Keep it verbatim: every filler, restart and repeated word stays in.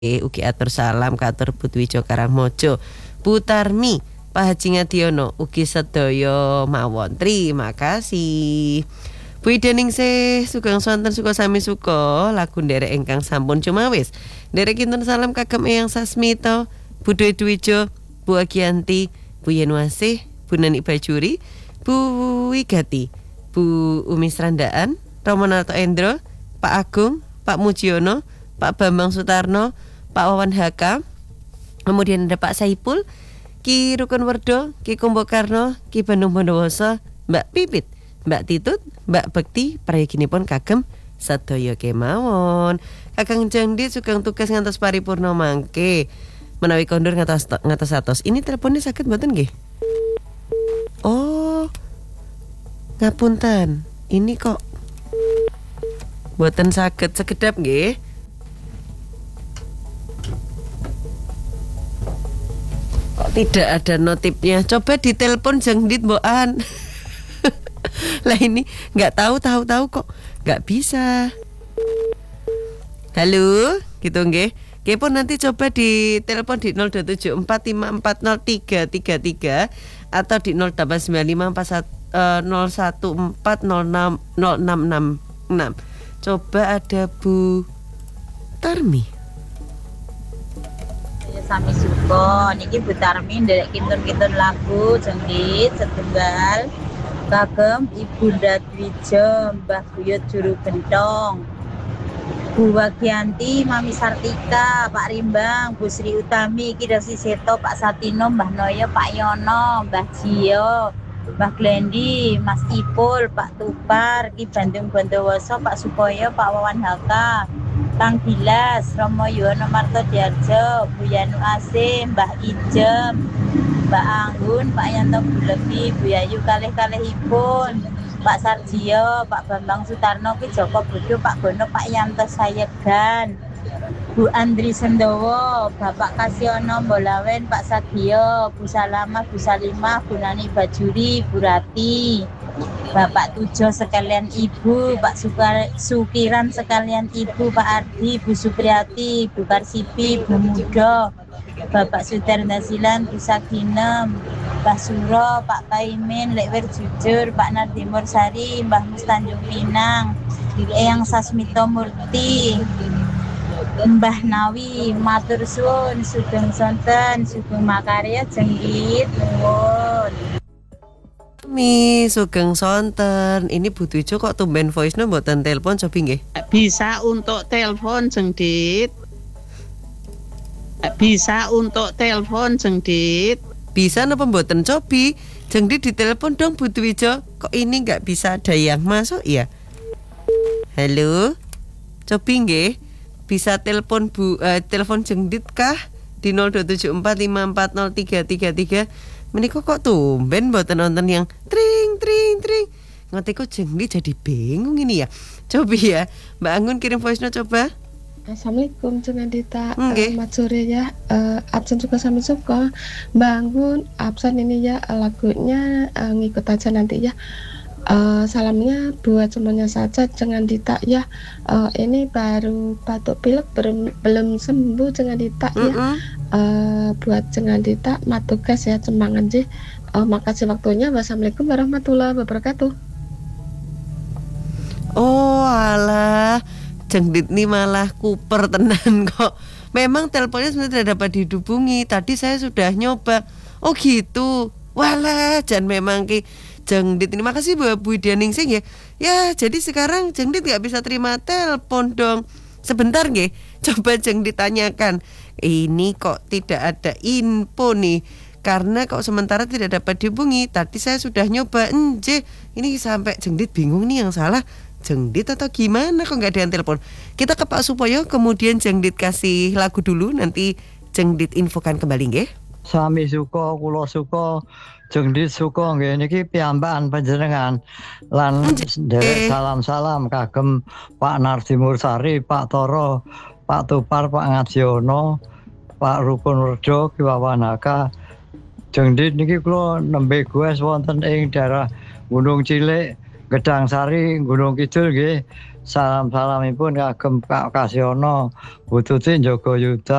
Ugi atur salam katur Butwijo Karangmojo, Putarmi, Pak Haji Ngadiono, ugi sedaya mawon. Terima kasih. Bu Deningsih sugeng sonten suka sami suka lagu nderek ingkang sampun cumawis. Nderek kinten salam kagem Eyang Sasmito, Bu Dwijo, Bu Agianti, Bu Yenwasih, Bu Nani Bajuri, Bu Wigati, Bu Umi Srandaan, Romonarto Endro, Pak Agung, Pak Mujiono, Pak Bambang Sutarno, Pak Wawan Haka, kemudian ada Pak Saipul, Ki Rukun Werdo, Ki Kumbokarno, Ki Bandung Bondowoso, Mbak Pipit, Mbak Titut, Mbak Bekti, prayoginipun kagem sedaya kemawon. Kakang Jangdi sugeng tugas ngantos paripurna mangke. Menawi kondur ngatos ngatos atos. Ini teleponnya sakit mboten nggih? Oh. Ngapunten. Ini kok mboten saged sekedap nggih. Kok tidak ada notifnya? Coba ditelepon Jangdit mbokan. Lah ini nggak tahu tahu tahu kok nggak bisa. Halo, gitu nggih. Kepon nanti coba ditelepon di nol dua tujuh empat lima empat nol tiga tiga tiga atau di nol delapan sembilan lima empat nol satu empat nol enam nol enam enam enam. Coba ada Bu Tarmi. Ya sami suka niki Bu Tarmi nderek kintun-kintun lagu Jangdit setunggal kagem Ibu Dwijo, Mbah Buyut Juru Gentong, Bu Wagianti, Mami Sartika, Pak Rimbang, Bu Sri Utami, Ki Dasi Seto, Pak Satino, Mbah Noyo, Pak Yono, Mbah Jio, Mbah Glendi, Mas Ipul, Pak Tupar, Ki Bandung Bondowoso, Pak Supoyo, Pak Wawan Haka, Kang Gilas, Romo Yono Marto Diarjo, Bu Yanu Asim, Mbah Ijem, Mbak Anggun, Pak Yanto Bulebi, Bu Yayu kalih-kalihipun, Pak Sarjio, Pak Bambang Sutarno, Ki Joko Bodo, Pak Gono, Pak Yanto Sayegan, Bu Andri Sendowo, Bapak Kasiono Mbolawen, Pak Sadio, Bu Salamah, Bu Salimah, Bu Nani Bajuri, Bu Rati, Bapak Tujo sekalian Ibu, Pak Sukar, Sukiran sekalian Ibu, Pak Ardi, Bu Supriyati, Bu Karsipi, Bu Mudo, Bapak Sudarna Silan, Bu Sakinem, Mbah Suro, Pak Paimin, Lekwer Jujur, Pak Nardimur Sari, Mbah Mustanjung Pinang, Eyang Sasmito Murti, Mbah Nawi, Matur Suwun, Sugeng Sonten, Sugeng Makarya Jangdit, nuwun. Mi sugeng sonten. Ini Bu Dwijo kok tumben voice no mboten telepon cobi nggih. Bisa untuk telepon Jangdit. Bisa untuk telepon Jangdit. Bisa napa mboten cobi? Jangdit ditelepon dong Bu Dwijo. Kok ini nggak bisa ada yang masuk ya? Halo. Cobi nggih. Bisa telepon Bu uh, telepon Jangdit kah di nol dua tujuh empat lima empat nol tiga tiga tiga. Menika kok tumben mboten nonton yang tring tring tring. Ngerti kok Jangdit jadi bingung ini ya. Coba ya. Mbak Anggun kirim voice note coba. Assalamualaikum Cuma Dita, okay. uh, Mat Sore ya, uh, absen suka sami suka, bangun absen ini ya, lagunya uh, ngikut aja nanti ya. Uh, salamnya buat semuanya saja, Jangan Dita ya. Uh, ini baru batuk pilek belum belum sembuh Jangan Dita ya. Mm-hmm. Uh, buat Jangan Dita, mat tugas ya semangat sih. Uh, makasih waktunya. Wassalamualaikum warahmatullahi wabarakatuh. Oh alah. Jangdit ini malah kuper tenan kok. Memang teleponnya sebenarnya tidak dapat dihubungi. Tadi saya sudah nyoba. Oh gitu. Walah, jangan memang ki Jangdit ini. Makasih buat Bu Deningsih ya. Ya, jadi sekarang Jangdit nggak bisa terima telepon dong. Sebentar nggih. Coba Jangdit tanyakan. Ini kok tidak ada info nih. Karena kok sementara tidak dapat dihubungi. Tadi saya sudah nyoba. Enje, ini sampai Jangdit bingung nih yang salah. Jangdit atau gimana kok nggak ada yang telepon. Kita ke Pak Supoyo, kemudian Jangdit kasih lagu dulu, nanti Jangdit infokan kembali nggih. Sami suka, kula suka, Jangdit suka nggih niki piyambakan panjenengan lan nderek salam-salam kagem Pak Nardimur Sari, Pak Toro, Pak Tupar, Pak Ngadiono, Pak Rukun Werdo, Ki Wawan Haka. Jangdit niki kula nembe gues wonten ing daerah Gunung Cilik Gedang Sari Gunung Kidul nggih. Salam-salamipun kagem Kak Kasyono, Bu Tuti Jogayuda.